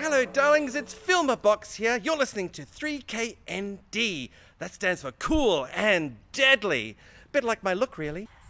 Hello, darlings, it's Filmer Box here. You're listening to 3KND. That stands for cool and deadly. Bit like my look, really.